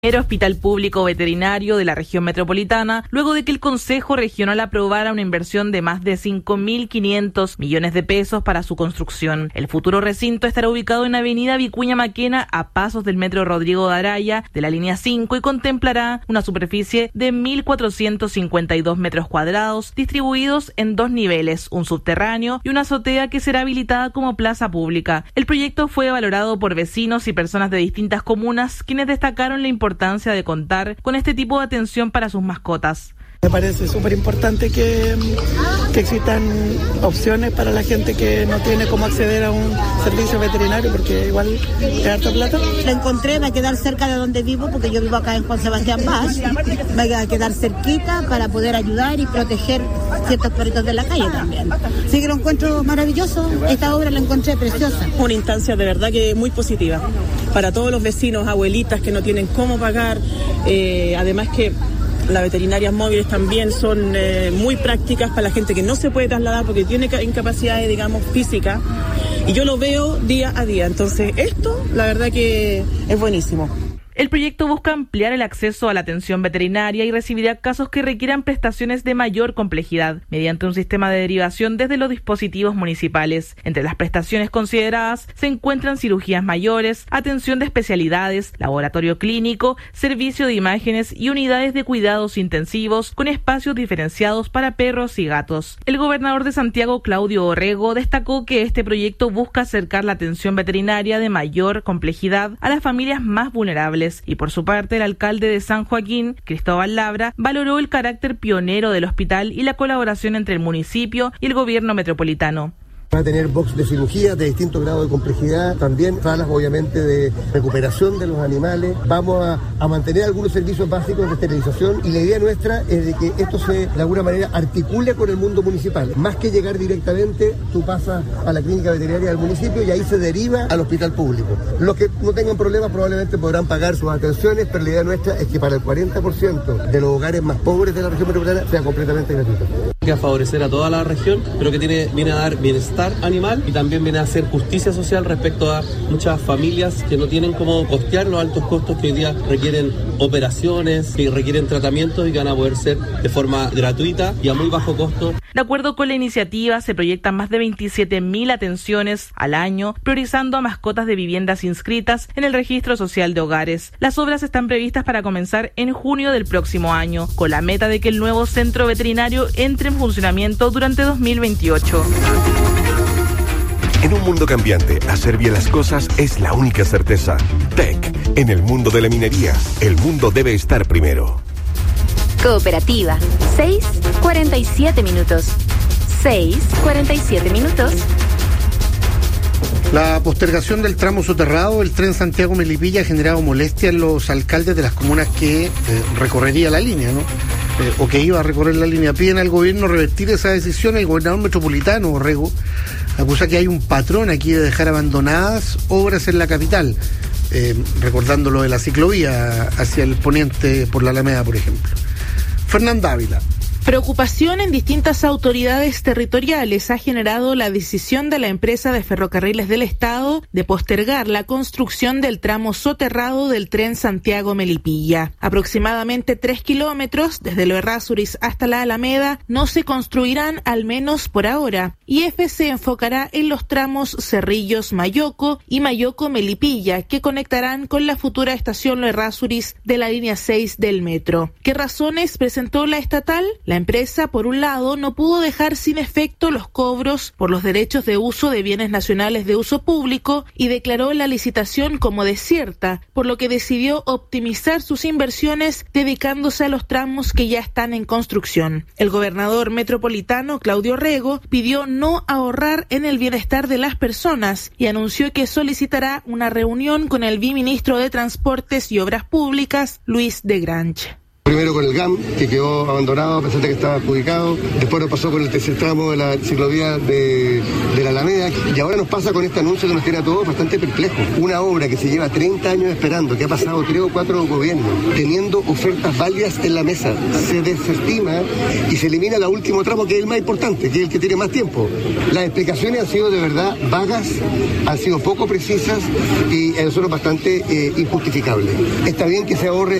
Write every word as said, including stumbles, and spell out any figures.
El Hospital Público Veterinario de la región metropolitana, luego de que el Consejo Regional aprobara una inversión de más de cinco mil quinientos millones de pesos para su construcción. El futuro recinto estará ubicado en Avenida Vicuña Maquena, a pasos del Metro Rodrigo de Araya, de la línea cinco, y contemplará una superficie de mil cuatrocientos cincuenta y dos metros cuadrados, distribuidos en dos niveles, un subterráneo y una azotea que será habilitada como plaza pública. El proyecto fue valorado por vecinos y personas de distintas comunas, quienes destacaron la importancia importancia de contar con este tipo de atención para sus mascotas. Me parece súper importante que, que existan opciones para la gente que no tiene cómo acceder a un servicio veterinario, porque igual es harta plata. Lo encontré, va a quedar cerca de donde vivo, porque yo vivo acá en Juan Sebastián Paz. Va a quedar cerquita para poder ayudar y proteger ciertos perritos de la calle también. Sí que lo encuentro maravilloso, esta obra la encontré preciosa. Una instancia de verdad que muy positiva para todos los vecinos, abuelitas que no tienen cómo pagar, eh, además que las veterinarias móviles también son eh, muy prácticas para la gente que no se puede trasladar porque tiene incapacidades, digamos, físicas, y yo lo veo día a día. Entonces esto, la verdad que es buenísimo. El proyecto busca ampliar el acceso a la atención veterinaria y recibirá casos que requieran prestaciones de mayor complejidad mediante un sistema de derivación desde los dispositivos municipales. Entre las prestaciones consideradas se encuentran cirugías mayores, atención de especialidades, laboratorio clínico, servicio de imágenes y unidades de cuidados intensivos con espacios diferenciados para perros y gatos. El gobernador de Santiago, Claudio Orrego, destacó que este proyecto busca acercar la atención veterinaria de mayor complejidad a las familias más vulnerables. Y por su parte, el alcalde de San Joaquín, Cristóbal Labra, valoró el carácter pionero del hospital y la colaboración entre el municipio y el gobierno metropolitano. Va a tener box de cirugía de distintos grados de complejidad, también salas obviamente de recuperación de los animales. Vamos a, a mantener algunos servicios básicos de esterilización, y la idea nuestra es de que esto se de alguna manera articule con el mundo municipal. Más que llegar directamente, tú pasas a la clínica veterinaria del municipio y ahí se deriva al hospital público. Los que no tengan problemas probablemente podrán pagar sus atenciones, pero la idea nuestra es que para el cuarenta por ciento de los hogares más pobres de la región metropolitana sea completamente gratuito. Que a favorecer a toda la región, pero que tiene, viene a dar bienestar animal y también viene a hacer justicia social respecto a muchas familias que no tienen cómo costear los altos costos que hoy día requieren operaciones, que requieren tratamientos y que van a poder ser de forma gratuita y a muy bajo costo. De acuerdo con la iniciativa, se proyectan más de veintisiete mil atenciones al año, priorizando a mascotas de viviendas inscritas en el Registro Social de Hogares. Las obras están previstas para comenzar en junio del próximo año, con la meta de que el nuevo centro veterinario entre en funcionamiento durante dos mil veintiocho. En un mundo cambiante, hacer bien las cosas es la única certeza. T E C, en el mundo de la minería, el mundo debe estar primero. Cooperativa, seis cuarenta y siete minutos. seis cuarenta y siete minutos. La postergación del tramo soterrado del tren Santiago-Melipilla ha generado molestia en los alcaldes de las comunas que eh, recorrería la línea, ¿no? Eh, o que iba a recorrer la línea. Piden al gobierno revertir esa decisión. El gobernador metropolitano, Orrego, acusa que hay un patrón aquí de dejar abandonadas obras en la capital, eh, recordando lo de la ciclovía hacia el poniente por la Alameda, por ejemplo. Fernanda Ávila. Preocupación en distintas autoridades territoriales ha generado la decisión de la empresa de ferrocarriles del Estado de postergar la construcción del tramo soterrado del tren Santiago-Melipilla. Aproximadamente tres kilómetros desde Lo Errázuriz hasta la Alameda no se construirán, al menos por ahora. I F se enfocará en los tramos Cerrillos-Mayoco y Mayoco-Melipilla, que conectarán con la futura estación Lo Errázuriz de la línea seis del metro. ¿Qué razones presentó la estatal? La empresa, por un lado, no pudo dejar sin efecto los cobros por los derechos de uso de bienes nacionales de uso público y declaró la licitación como desierta, por lo que decidió optimizar sus inversiones dedicándose a los tramos que ya están en construcción. El gobernador metropolitano, Claudio Orrego, pidió no ahorrar en el bienestar de las personas y anunció que solicitará una reunión con el viceministro de Transportes y Obras Públicas, Luis de Grange. primero con el G A M, que quedó abandonado a pesar de que estaba adjudicado, después nos pasó con el tercer tramo de la ciclovía de, de la Alameda, y ahora nos pasa con este anuncio que nos tiene a todos bastante perplejos. Una obra que se lleva treinta años esperando, que ha pasado tres o cuatro gobiernos, teniendo ofertas válidas en la mesa, se desestima y se elimina el último tramo, que es el más importante, que es el que tiene más tiempo. Las explicaciones han sido de verdad vagas, han sido poco precisas y a nosotros bastante eh, injustificables. Está bien que se ahorre